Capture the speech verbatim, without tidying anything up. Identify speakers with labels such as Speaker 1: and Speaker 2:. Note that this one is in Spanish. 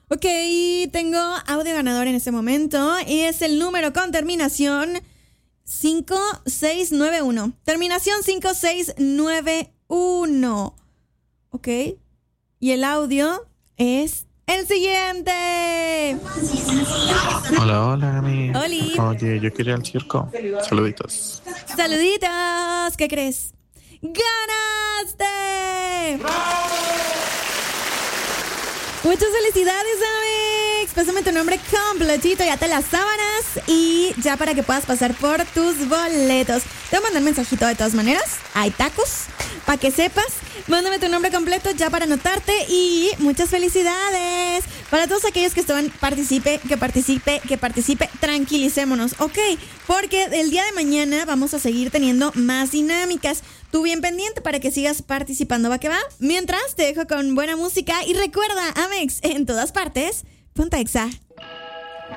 Speaker 1: Ok, tengo audio ganador en este momento y es el número con terminación cinco seis nueve uno. Terminación cinco seis nueve uno. Ok, y el audio es el siguiente.
Speaker 2: Hola, hola, Gami.
Speaker 1: Oli.
Speaker 2: Oye, yo quería ir al circo. Saluditos.
Speaker 1: Saluditos. ¿Qué crees? ¡Ganaste! Muchas felicidades, Amex. Pásame tu nombre completito, ya te las sábanas y ya para que puedas pasar por tus boletos. Te voy a mandar un mensajito de todas maneras. Hay tacos, para que sepas. Mándame tu nombre completo ya para anotarte y muchas felicidades. Para todos aquellos que estaban, participe, que participe, que participe, tranquilicémonos, ¿ok? Porque el día de mañana vamos a seguir teniendo más dinámicas. Tú bien pendiente para que sigas participando, ¿va que va? Mientras, te dejo con buena música y recuerda, Amex, en todas partes, Ponte Exa.